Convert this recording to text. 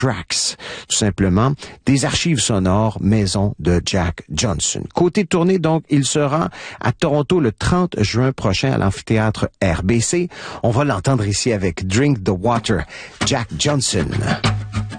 Tracks, tout simplement, des archives sonores maison de Jack Johnson. Côté tournée, donc, il sera à Toronto le 30 juin prochain à l'amphithéâtre RBC. On va l'entendre ici avec Drink the Water, Jack Johnson.